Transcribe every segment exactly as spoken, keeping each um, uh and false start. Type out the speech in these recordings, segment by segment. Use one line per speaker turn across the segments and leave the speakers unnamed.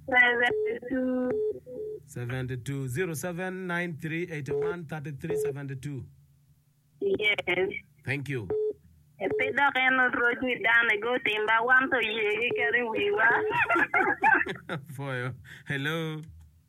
seventy-two.
seventy-two. zero seven nine three eight one three three seven two.
Yes.
Thank you.
E pedo che non trovi dane go timba wanto ye keri wiwa.
For you. Hello.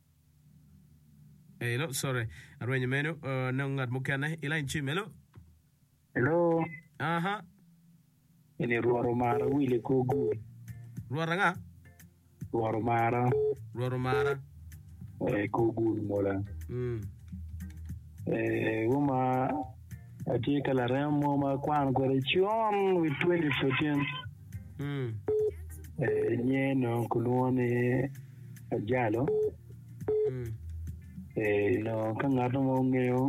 Hello, sorry. Arwenye menu, uh, nungat mukana, ilain chim, hello?
Hello,
Aha.
ini Ruaro Mara wile kogu.
Ruara nga?
Ruaro Mara
Ruara Mara.
eh kogu mola.
Mm.
Eh uma ati kala remo ma kwan gore chiom with twenty fourteen.
Mm.
Eh nye no kulone ajalo.
Mm.
Eh no kangato mo ngeo.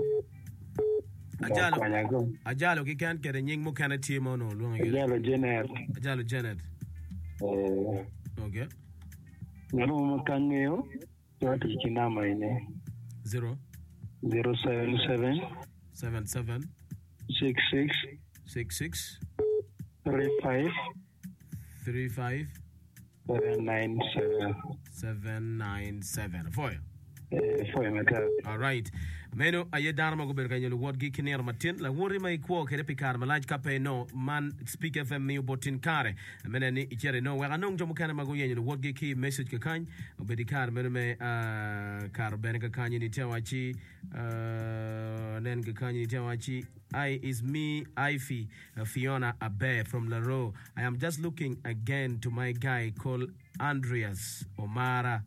Ajalo. Ajalo ki kan kere nying mukana timo no luang yele.
Ajalo Janet.
Ajalo Janet.
Eh
Okay.
ngano mo kangeo. Yote kinama ine.
Zero.
zero seven seven
Seven seven.
six six
Six six.
three five
Three five.
seven nine seven.
Seven nine seven. For you.
Eh foi mata.
All right. Meno aye dana mago ber kanyelo word gi kinero matin la wori mai kwo kere pikar malaj kape no man speak F M mi botin kare mena ni ichere no wa anong jomo kana mago yenyelo word gi ki message ka kan obedi kar meno me uh, kar ben ka kan ni tewachi uh, nen ka kan ni tewachi I is me Ify uh, Fiona Abe from Laro. I am just looking again to my guy called Andreas Omara